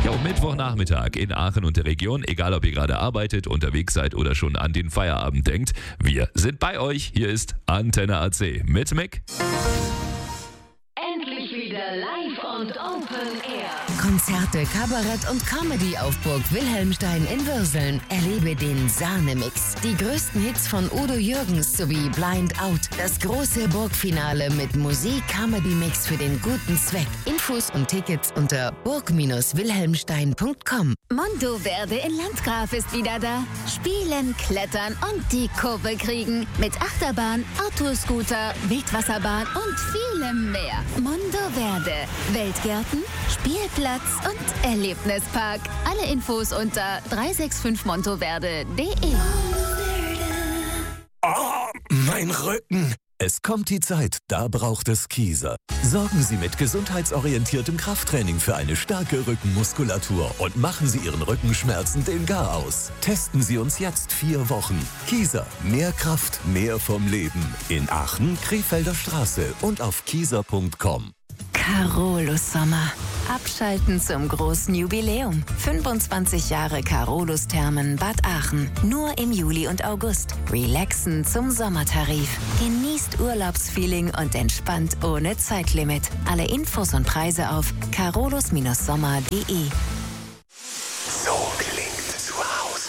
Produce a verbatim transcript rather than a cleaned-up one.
Am Mittwochnachmittag in Aachen und der Region, egal ob ihr gerade arbeitet, unterwegs seid oder schon an den Feierabend denkt, wir sind bei euch. Hier ist Antenne A C mit Mick. Endlich wieder live und Open Air. Konzerte, Kabarett und Comedy auf Burg Wilhelmstein in Würseln. Erlebe den Sahne-Mix. Die größten Hits von Udo Jürgens sowie Blind Out. Das große Burgfinale mit Musik-Comedy-Mix für den guten Zweck. Infos und Tickets unter burg wilhelmstein punkt com. Mondoverde in Landgraf ist wieder da. Spielen, klettern und die Kurve kriegen. Mit Achterbahn, Autoscooter, Wildwasserbahn und vielem mehr. Mondoverde. Weltgärten, Spielplatz und Erlebnispark. Alle Infos unter drei sechs fünf montoverde punkt de. Oh, mein Rücken. Es kommt die Zeit, da braucht es Kieser. Sorgen Sie mit gesundheitsorientiertem Krafttraining für eine starke Rückenmuskulatur und machen Sie Ihren Rückenschmerzen den Gar aus. Testen Sie uns jetzt vier Wochen. Kieser, mehr Kraft, mehr vom Leben. In Aachen, Krefelder Straße und auf kieser punkt com. Carolus Sommer. Abschalten zum großen Jubiläum. fünfundzwanzig Jahre Carolus Thermen Bad Aachen. Nur im Juli und August. Relaxen zum Sommertarif. Genießt Urlaubsfeeling und entspannt ohne Zeitlimit. Alle Infos und Preise auf carolus Sommer punkt de.